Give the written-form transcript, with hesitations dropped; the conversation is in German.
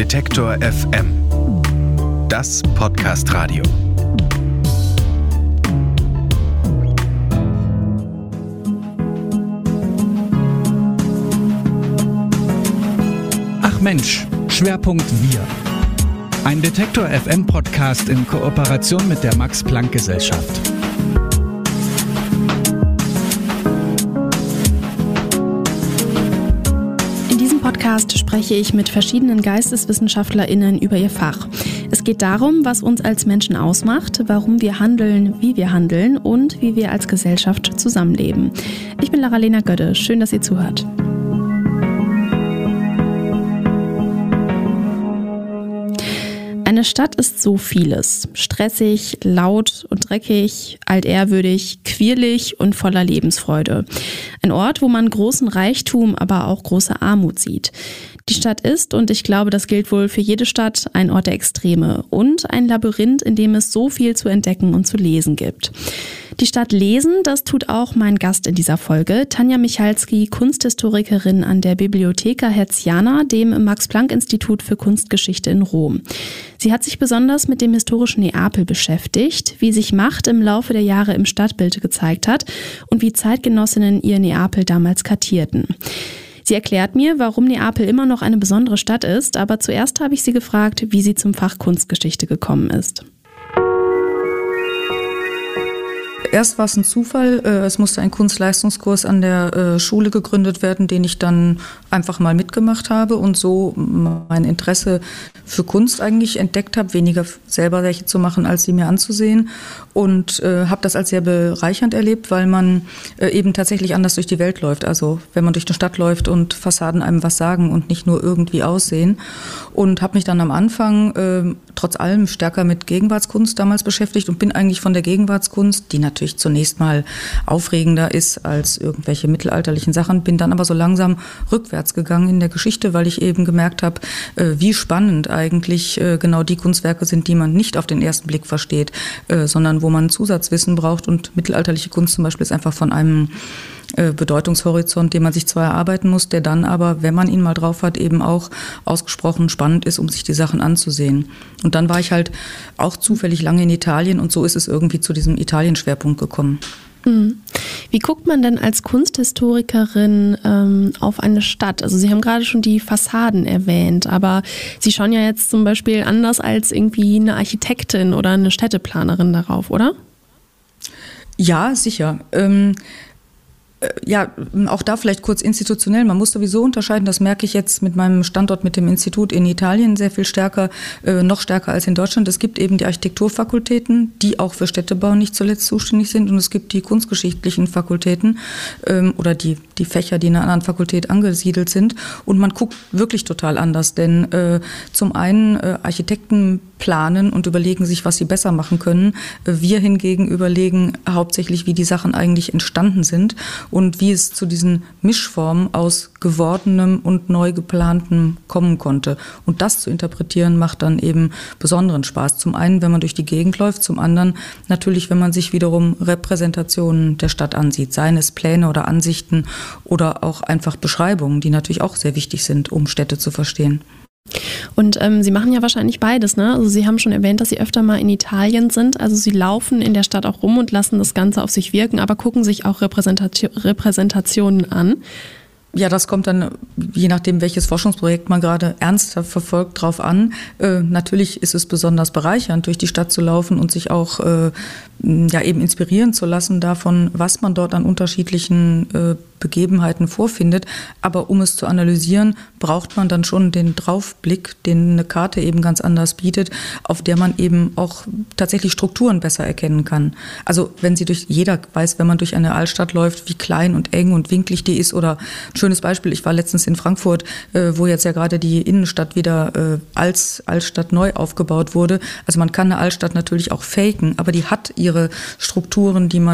Detektor FM. Das Podcast-Radio. Ach Mensch, Schwerpunkt Wir. Ein Detektor FM Podcast in Kooperation mit der Max-Planck-Gesellschaft. In diesem Podcast spreche ich mit verschiedenen GeisteswissenschaftlerInnen über ihr Fach. Es geht darum, was uns als Menschen ausmacht, warum wir handeln, wie wir handeln und wie wir als Gesellschaft zusammenleben. Ich bin Lara-Lena Gödde. Schön, dass ihr zuhört. Eine Stadt ist so vieles. Stressig, laut und dreckig, altehrwürdig, quirlig und voller Lebensfreude. Ein Ort, wo man großen Reichtum, aber auch große Armut sieht. Die Stadt ist, und ich glaube, das gilt wohl für jede Stadt, ein Ort der Extreme und ein Labyrinth, in dem es so viel zu entdecken und zu lesen gibt. Die Stadt lesen, das tut auch mein Gast in dieser Folge, Tanja Michalski, Kunsthistorikerin an der Bibliotheca Hertziana, dem Max-Planck-Institut für Kunstgeschichte in Rom. Sie hat sich besonders mit dem historischen Neapel beschäftigt, wie sich Macht im Laufe der Jahre im Stadtbild gezeigt hat und wie Zeitgenossinnen ihr Neapel damals kartierten. Sie erklärt mir, warum Neapel immer noch eine besondere Stadt ist, aber zuerst habe ich sie gefragt, wie sie zum Fach Kunstgeschichte gekommen ist. Erst war es ein Zufall, es musste ein Kunstleistungskurs an der Schule gegründet werden, den ich dann einfach mal mitgemacht habe und so mein Interesse für Kunst eigentlich entdeckt habe, weniger selber welche zu machen, als sie mir anzusehen, und habe das als sehr bereichernd erlebt, weil man eben tatsächlich anders durch die Welt läuft, also wenn man durch eine Stadt läuft und Fassaden einem was sagen und nicht nur irgendwie aussehen, und habe mich dann am Anfang trotz allem stärker mit Gegenwartskunst damals beschäftigt und bin eigentlich von der Gegenwartskunst, die natürlich zunächst mal aufregender ist als irgendwelche mittelalterlichen Sachen, bin dann aber so langsam rückwärts gegangen in der Geschichte, weil ich eben gemerkt habe, wie spannend eigentlich genau die Kunstwerke sind, die man nicht auf den ersten Blick versteht, sondern wo man Zusatzwissen braucht, und mittelalterliche Kunst zum Beispiel ist einfach von einem Bedeutungshorizont, den man sich zwar erarbeiten muss, der dann aber, wenn man ihn mal drauf hat, eben auch ausgesprochen spannend ist, um sich die Sachen anzusehen. Und dann war ich halt auch zufällig lange in Italien und so ist es irgendwie zu diesem Italien-Schwerpunkt gekommen. Wie guckt man denn als Kunsthistorikerin auf eine Stadt? Also Sie haben gerade schon die Fassaden erwähnt, aber Sie schauen ja jetzt zum Beispiel anders als irgendwie eine Architektin oder eine Städteplanerin darauf, oder? Ja, sicher. Ja, auch da vielleicht kurz institutionell. Man muss sowieso unterscheiden, das merke ich jetzt mit meinem Standort, mit dem Institut in Italien sehr viel stärker, noch stärker als in Deutschland. Es gibt eben die Architekturfakultäten, die auch für Städtebau nicht zuletzt zuständig sind, und es gibt die kunstgeschichtlichen Fakultäten oder die Fächer, die in einer anderen Fakultät angesiedelt sind, und man guckt wirklich total anders, denn zum einen Architekten planen und überlegen sich, was sie besser machen können. Wir hingegen überlegen hauptsächlich, wie die Sachen eigentlich entstanden sind und wie es zu diesen Mischformen aus Gewordenem und neu geplantem kommen konnte. Und das zu interpretieren macht dann eben besonderen Spaß. Zum einen, wenn man durch die Gegend läuft, zum anderen natürlich, wenn man sich wiederum Repräsentationen der Stadt ansieht, seien es Pläne oder Ansichten oder auch einfach Beschreibungen, die natürlich auch sehr wichtig sind, um Städte zu verstehen. Und Sie machen ja wahrscheinlich beides, ne? Also Sie haben schon erwähnt, dass Sie öfter mal in Italien sind. Also Sie laufen in der Stadt auch rum und lassen das Ganze auf sich wirken, aber gucken sich auch Repräsentationen an. Ja, das kommt dann, je nachdem, welches Forschungsprojekt man gerade ernsthaft verfolgt, drauf an. Natürlich ist es besonders bereichernd, durch die Stadt zu laufen und sich auch eben inspirieren zu lassen davon, was man dort an unterschiedlichen Begebenheiten vorfindet. Aber um es zu analysieren, braucht man dann schon den Draufblick, den eine Karte eben ganz anders bietet, auf der man eben auch tatsächlich Strukturen besser erkennen kann. Also jeder weiß, wenn man durch eine Altstadt läuft, wie klein und eng und winklig die ist. Oder schönes Beispiel, ich war letztens in Frankfurt, wo jetzt ja gerade die Innenstadt wieder als Altstadt neu aufgebaut wurde. Also man kann eine Altstadt natürlich auch faken, aber die hat ihre Strukturen, die man